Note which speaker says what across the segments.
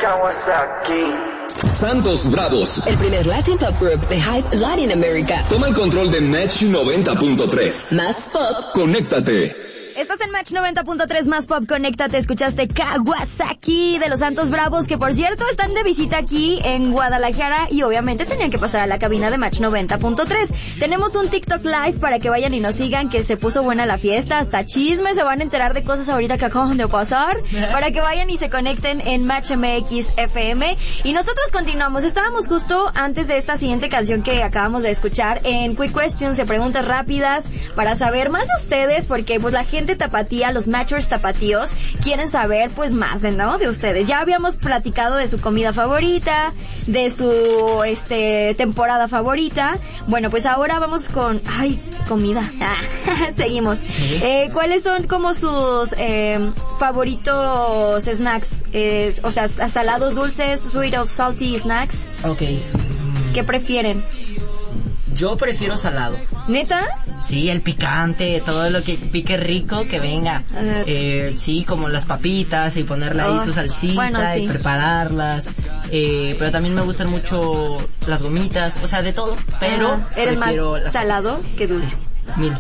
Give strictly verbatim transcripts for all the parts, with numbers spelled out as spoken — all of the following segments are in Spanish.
Speaker 1: Kawasaki.
Speaker 2: Santos Bravos,
Speaker 3: el primer Latin Pop Group de Hype Latin America.
Speaker 2: Toma el control de Match noventa punto tres.
Speaker 3: Más pop.
Speaker 2: Conéctate.
Speaker 4: Estás en Match noventa punto tres, más pop, conéctate, escuchaste Kawasaki de los Santos Bravos, que por cierto están de visita aquí en Guadalajara y obviamente tenían que pasar a la cabina de Match noventa punto tres. Tenemos un TikTok Live para que vayan y nos sigan, que se puso buena la fiesta, hasta chismes, se van a enterar de cosas ahorita que acaban de pasar, para que vayan y se conecten en Match M X F M. Y nosotros continuamos, estábamos justo antes de esta siguiente canción que acabamos de escuchar en Quick Questions, de preguntas rápidas, para saber más de ustedes, porque pues la gente tapatía, los matchers tapatíos, quieren saber pues más de, ¿no? De ustedes. Ya habíamos platicado de su comida favorita, de su este temporada favorita. Bueno, pues ahora vamos con ay, comida. Ah, seguimos. Eh, ¿cuáles son como sus eh, favoritos snacks? Eh, o sea, salados, dulces, sweet or salty snacks.
Speaker 5: Okay.
Speaker 4: ¿Qué prefieren?
Speaker 5: Yo prefiero salado.
Speaker 4: ¿Neta?
Speaker 5: Sí, el picante, todo lo que pique rico, que venga. Uh, eh, sí, como las papitas y ponerle ahí oh, su salsita bueno, sí. y prepararlas. Eh, pero también me gustan mucho las gomitas, o sea, de todo. Pero uh,
Speaker 4: ¿eres más salado papitas. Que dulce?
Speaker 5: Sí, mil.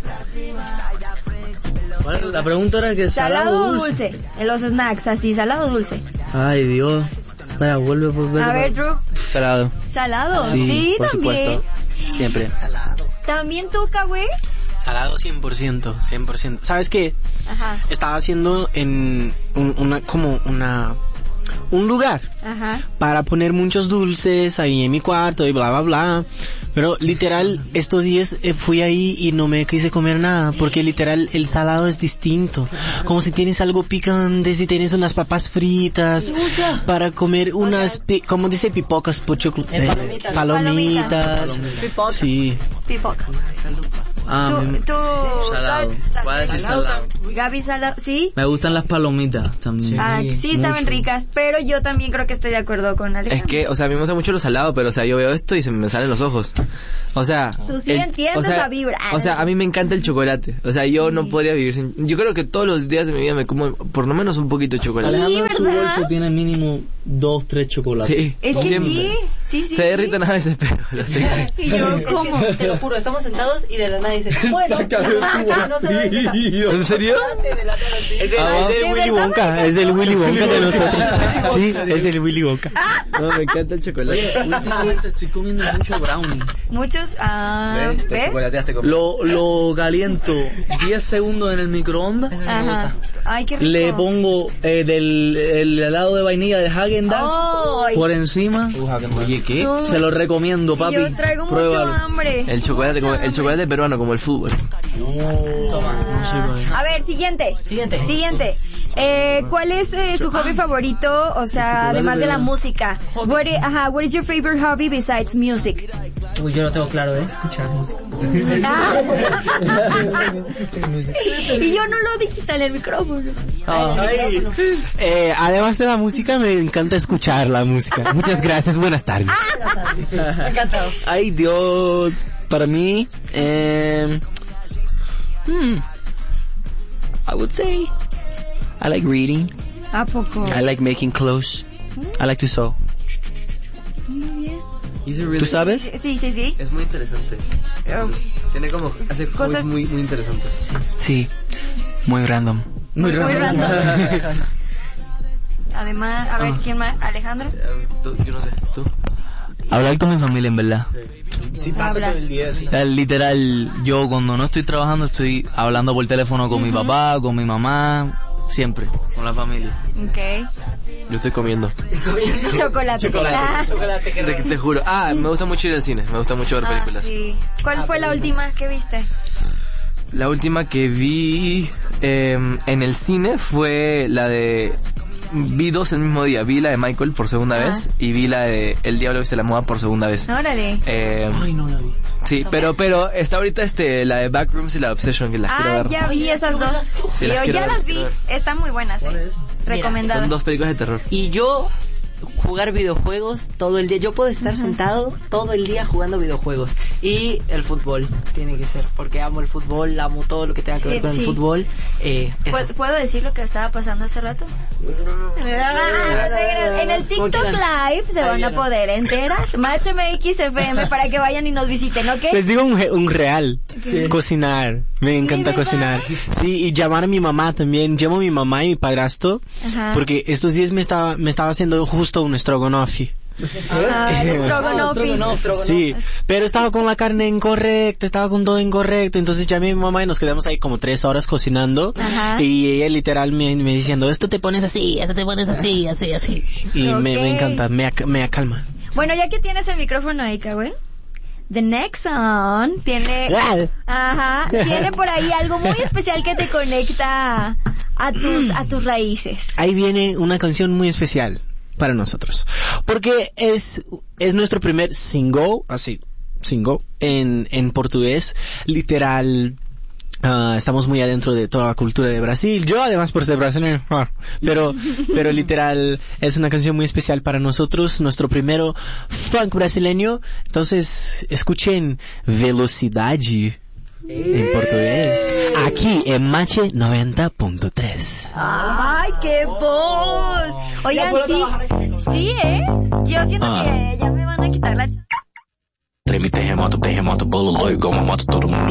Speaker 6: Bueno, la pregunta era que
Speaker 4: salado
Speaker 6: o
Speaker 4: dulce. dulce. En los snacks, así, salado o dulce.
Speaker 6: Ay, Dios. Mira, vuelve por ver.
Speaker 4: A ver, Drew.
Speaker 7: Salado.
Speaker 4: ¿Salado?
Speaker 7: Sí,
Speaker 4: sí
Speaker 7: por
Speaker 4: también.
Speaker 7: Supuesto. Siempre.
Speaker 5: Salado.
Speaker 4: ¿También tú, güey?
Speaker 7: Salado cien por ciento, cien por ciento. ¿Sabes qué?
Speaker 4: Ajá.
Speaker 7: Estaba haciendo en un, una, como una, un lugar.
Speaker 4: Ajá.
Speaker 7: Para poner muchos dulces ahí en mi cuarto y bla, bla, bla. Pero literal, estos días eh, fui ahí y no me quise comer nada, porque literal el salado es distinto. Como si tienes algo picante, si tienes unas papas fritas, para comer unas, pi- como dice pipocas, pochoclo, eh, palomitas. Palomitas.
Speaker 5: Palomitas. Pipoca.
Speaker 7: Sí.
Speaker 4: Pipoca.
Speaker 6: Ah,
Speaker 4: tú, tú,
Speaker 6: salado. Voy a decir salado.
Speaker 4: Gaby, salado, ¿sí?
Speaker 6: Me gustan las palomitas también.
Speaker 4: Ah, sí,
Speaker 6: mucho.
Speaker 4: Saben ricas, pero yo también creo que estoy de acuerdo con Alejandro.
Speaker 8: Es que, o sea, a mí me gusta mucho lo salado, pero, o sea, yo veo esto y se me salen los ojos. O sea...
Speaker 4: Tú sí
Speaker 8: el,
Speaker 4: entiendes
Speaker 8: o sea,
Speaker 4: la vibra.
Speaker 8: O sea, a mí me encanta el chocolate. O sea, yo sí. no podría vivir sin... Yo creo que todos los días de mi vida me como por lo menos un poquito de chocolate.
Speaker 4: Sí,
Speaker 6: Alejandro en su
Speaker 4: ¿verdad?
Speaker 6: bolso tiene mínimo dos, tres chocolates.
Speaker 8: Sí,
Speaker 4: es que
Speaker 8: siempre.
Speaker 4: sí, sí, sí.
Speaker 8: Se derriten a veces, pero lo sé.
Speaker 4: Y yo, ¿cómo?
Speaker 5: Te lo juro, estamos sentados y de la nada dice, bueno, no se va a empezar.
Speaker 8: ¿En serio?
Speaker 7: Es el,
Speaker 8: Ah,
Speaker 7: es el Willy Wonka, es el Willy Wonka de nosotros. Sí, es el Willy Wonka.
Speaker 8: No, me encanta el chocolate.
Speaker 6: Oye, últimamente estoy comiendo mucho brownie.
Speaker 4: Muchos, ah,
Speaker 8: ¿Ves?
Speaker 4: ¿ves?
Speaker 8: Chocolateaste como...
Speaker 6: Lo, lo caliento diez segundos en el microondas.
Speaker 4: Ajá. Ay, qué rico.
Speaker 6: Le pongo eh, del el helado de vainilla de Häagen-Dazs por encima.
Speaker 8: Oye, ¿qué?
Speaker 4: No.
Speaker 6: Se lo recomiendo, papi.
Speaker 4: Yo traigo
Speaker 6: Pruébalo.
Speaker 4: mucho hambre.
Speaker 8: El chocolate, como, el chocolate peruano, como el fútbol.
Speaker 5: Toma.
Speaker 6: No sé cuál es.
Speaker 4: A ver, siguiente.
Speaker 5: Siguiente.
Speaker 4: Siguiente. Eh, ¿Cuál es eh, su hobby favorito? O sea, además de la música. What is, ajá, what is your favorite hobby besides music?
Speaker 5: Uy, yo lo tengo claro, ¿eh? Escuchar música.
Speaker 4: Ah. Y yo no lo dijiste en el micrófono.
Speaker 7: Ay. Eh, además de la música, me encanta escuchar la música. Muchas gracias, buenas tardes.
Speaker 5: Me ha encantado.
Speaker 7: Ay, Dios. Para mí, eh, hmm, I would say I like reading.
Speaker 4: ¿A poco?
Speaker 7: I like making clothes. I like to sew.
Speaker 4: Muy bien.
Speaker 7: ¿Tú sabes?
Speaker 4: Sí, sí, sí.
Speaker 8: Es muy interesante.
Speaker 4: Oh.
Speaker 8: Tiene como... Hace
Speaker 4: Cosas-
Speaker 8: cosas muy, muy interesantes.
Speaker 7: Sí, muy random.
Speaker 4: Muy, muy random. Además, a ver, ¿quién más? ¿Alejandra?
Speaker 8: Tú, yo no sé, ¿tú?
Speaker 6: Hablar con mi familia, en verdad.
Speaker 7: Sí,
Speaker 4: pasa todo
Speaker 7: el día. Sí.
Speaker 6: Eh, Literal, yo cuando no estoy trabajando estoy hablando por teléfono con
Speaker 4: Uh-huh.
Speaker 6: mi papá, con mi mamá, siempre, con la familia.
Speaker 4: Ok.
Speaker 8: Yo estoy comiendo.
Speaker 4: Chocolate.
Speaker 8: Chocolate.
Speaker 4: Ah.
Speaker 5: Chocolate, qué
Speaker 8: Te,
Speaker 5: rico.
Speaker 8: te juro. Ah, me gusta mucho ir al cine. Me gusta mucho ver
Speaker 4: Ah,
Speaker 8: películas.
Speaker 4: sí. ¿Cuál fue la última que viste?
Speaker 8: La última que vi eh, en el cine fue la de... Vi dos el mismo día. Vi la de Michael por segunda
Speaker 4: Ajá.
Speaker 8: vez y vi la de El Diablo Viste la Moda por segunda vez.
Speaker 4: Órale.
Speaker 8: Eh,
Speaker 6: Ay, no la vi.
Speaker 8: sí, pero pero está ahorita este la de Backrooms y la de Obsession que las quiero
Speaker 4: Ah,
Speaker 8: ver.
Speaker 4: ya vi esas dos.
Speaker 8: Sí, las
Speaker 4: Yo
Speaker 8: quiero
Speaker 4: ya
Speaker 8: ver,
Speaker 4: las vi.
Speaker 8: quiero ver.
Speaker 4: Están muy buenas, eh. Recomendadas.
Speaker 8: Son dos películas de terror.
Speaker 5: Y yo jugar videojuegos todo el día. Yo puedo estar uh-huh. sentado todo el día jugando videojuegos. Y el fútbol tiene que ser, porque amo el fútbol, amo todo lo que tenga que ver eh, con sí. el fútbol. Eh,
Speaker 4: ¿Puedo decir lo que estaba pasando hace rato? En el TikTok Live se van a poder enterar. Match M X F M para que vayan y nos visiten, ¿ok?
Speaker 7: Les digo un, un real. Okay. Cocinar. Me encanta ¿Sí, cocinar. Sí, y llamar a mi mamá también. Llamo a mi mamá y mi padrastro. Ajá. Porque estos días me estaba, me estaba haciendo justo un stroganoff.
Speaker 4: Ah, el estrogonofi.
Speaker 7: Sí, pero estaba con la carne incorrecta, estaba con todo incorrecto, entonces llamé a mi mamá y nos quedamos ahí como tres horas cocinando. Ajá. Y ella literal me, me diciendo, esto te pones así, esto te pones así, así, así. Y okay. me, me encanta, me, me acalma.
Speaker 4: Bueno, ya que tienes el micrófono ahí, güey. The Next Song tiene, ajá, tiene por ahí algo muy especial que te conecta a tus, a tus raíces.
Speaker 7: Ahí viene una canción muy especial para nosotros, porque es, es nuestro primer single, así, single, en, en portugués, literal. Uh, estamos muy adentro de toda la cultura de Brasil. Yo además por ser brasileño, pero pero literal es una canción muy especial para nosotros, nuestro primero funk brasileño. Entonces escuchen Velocidade en portugués aquí en Match noventa punto tres.
Speaker 4: Ay, qué voz. Oigan, sí, sí, eh. Yo siento ah. que ya me van a quitar la.
Speaker 2: Treme terremoto, terremoto, bololoi, como moto todo mundo.